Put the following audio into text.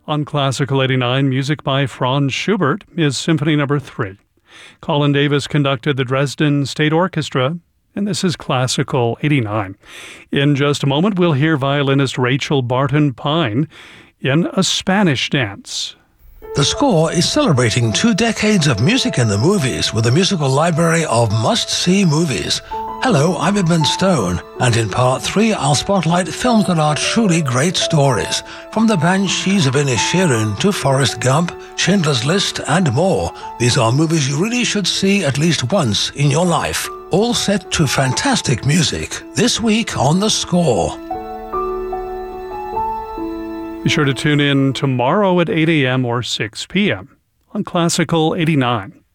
On Classical 89, music by Franz Schubert is Symphony No. 3. Colin Davis conducted the Dresden State Orchestra, and this is Classical 89. In just a moment, we'll hear violinist Rachel Barton Pine in a Spanish dance. The Score is celebrating 2 decades of music in the movies with a musical library of must-see movies. Hello, I'm Edmund Stone, and in Part 3 I'll spotlight films that are truly great stories. From The Banshees of Inisherin to Forrest Gump, Schindler's List, and more. These are movies you really should see at least once in your life. All set to fantastic music. This week on The Score. Be sure to tune in tomorrow at 8 a.m. or 6 p.m. on Classical 89.